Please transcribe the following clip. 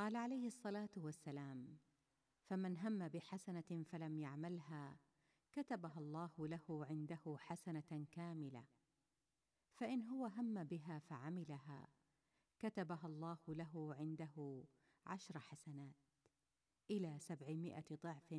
قال عليه الصلاة والسلام: فمن هم بحسنة فلم يعملها كتبها الله له عنده حسنة كاملة، فإن هو هم بها فعملها كتبها الله له عنده 10 حسنات إلى 700 ضعف